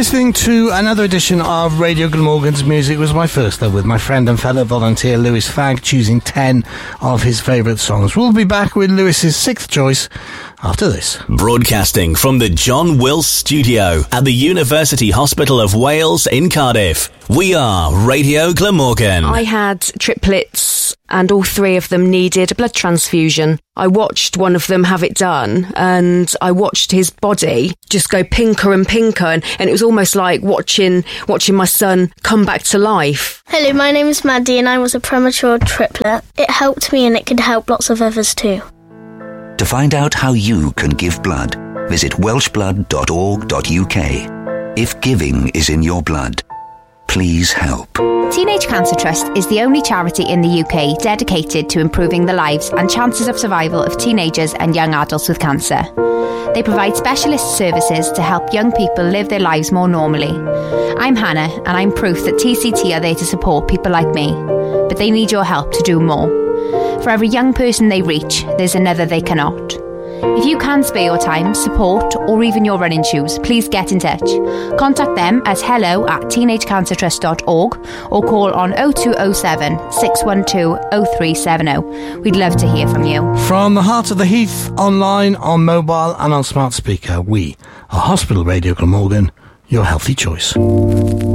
listening to another edition of Radio Glamorgan's Music Was My First Love with my friend and fellow volunteer Lewis Fagg, choosing 10 of his favourite songs. We'll be back with Lewis's sixth choice after this. Broadcasting from the John Wills Studio at the University Hospital of Wales in Cardiff, we are Radio Glamorgan. I had triplets and all three of them needed a blood transfusion. I watched one of them have it done and I watched his body just go pinker and pinker, and it was almost like watching my son come back to life. Hello, my name is Maddie and I was a premature triplet. It helped me and it could help lots of others too. To find out how you can give blood, visit welshblood.org.uk. If giving is in your blood, please help. Teenage Cancer Trust is the only charity in the UK dedicated to improving the lives and chances of survival of teenagers and young adults with cancer. They provide specialist services to help young people live their lives more normally. I'm Hannah, and I'm proof that TCT are there to support people like me, but they need your help to do more. For every young person they reach, there's another they cannot. If you can spare your time, support, or even your running shoes, please get in touch. Contact them at hello@teenagecancertrust.org or call on 0207 612 0370. We'd love to hear from you. From the heart of the Heath, online, on mobile and on smart speaker, we are Hospital Radio Glamorgan, your healthy choice.